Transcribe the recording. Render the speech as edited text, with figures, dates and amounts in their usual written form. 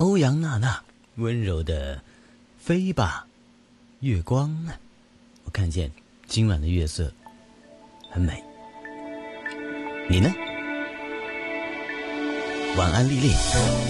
欧阳娜娜温柔的飞吧月光啊，我看见今晚的月色很美，你呢？晚安丽丽。